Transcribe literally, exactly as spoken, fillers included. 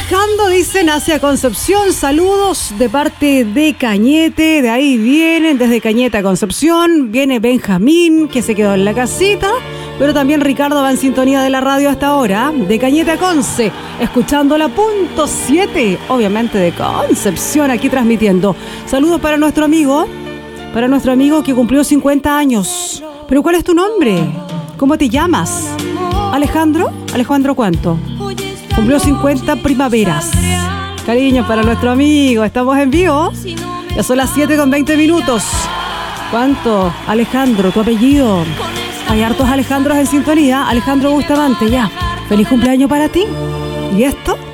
Viajando, dicen, hacia Concepción. Saludos de parte de Cañete. De ahí vienen, desde Cañete a Concepción. Viene Benjamín, que se quedó en la casita. Pero también Ricardo va en sintonía de la radio hasta ahora. De Cañete a Conce, escuchando la punto siete, obviamente de Concepción, aquí transmitiendo. Saludos para nuestro amigo, para nuestro amigo que cumplió cincuenta años. ¿Pero cuál es tu nombre? ¿Cómo te llamas? ¿Alejandro? ¿Alejandro cuánto? Cumplió cincuenta primaveras. Cariño para nuestro amigo. Estamos en vivo. Ya son las siete con veinte minutos. ¿Cuánto? Alejandro, tu apellido. Hay hartos Alejandros en sintonía. Alejandro Bustamante, ya. Feliz cumpleaños para ti. ¿Y esto?